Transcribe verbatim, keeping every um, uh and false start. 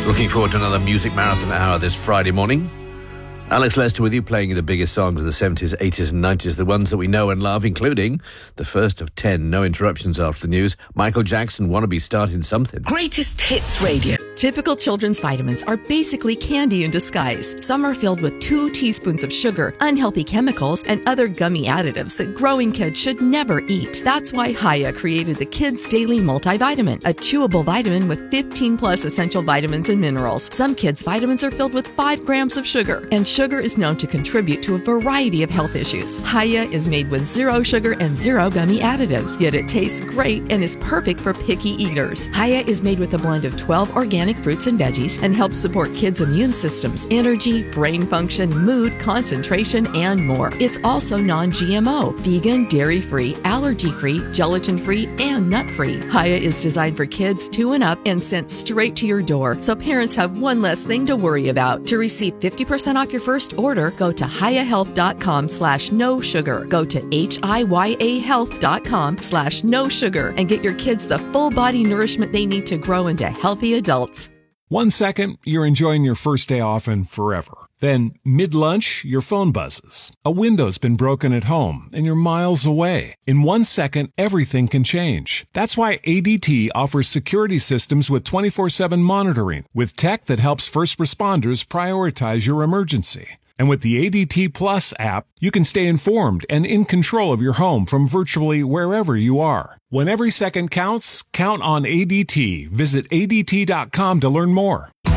Looking forward to another music marathon hour this Friday morning. Alex Lester with you, playing you the biggest songs of the seventies, eighties and nineties, the ones that we know and love, including the first of ten, no interruptions after the news. Michael Jackson, Wanna Be Starting Something. Greatest Hits Radio. Typical children's vitamins are basically candy in disguise. Some are filled with two teaspoons of sugar, unhealthy chemicals, and other gummy additives that growing kids should never eat. That's why Hiya created the Kids Daily Multivitamin, a chewable vitamin with fifteen plus essential vitamins and minerals. Some kids' vitamins are filled with five grams of sugar, and sugar is known to contribute to a variety of health issues. Hiya is made with zero sugar and zero gummy additives, yet it tastes great and is perfect for picky eaters. Hiya is made with a blend of twelve organic fruits and veggies and helps support kids' immune systems, energy, brain function, mood, concentration, and more. It's also non-G M O, vegan, dairy-free, allergy-free, gelatin-free, and nut-free. Hiya is designed for kids two and up and sent straight to your door, so parents have one less thing to worry about. To receive fifty percent off your first order, go to hiyahealth.com slash no sugar. Go to H-I-Y-A health.com slash no sugar and get your kids the full body nourishment they need to grow into healthy adults. One second, you're enjoying your first day off and forever. Then, mid-lunch, your phone buzzes. A window's been broken at home, and you're miles away. In one second, everything can change. That's why A D T offers security systems with twenty-four seven monitoring, with tech that helps first responders prioritize your emergency. And with the A D T Plus app, you can stay informed and in control of your home from virtually wherever you are. When every second counts, count on A D T. Visit A D T dot com to learn more.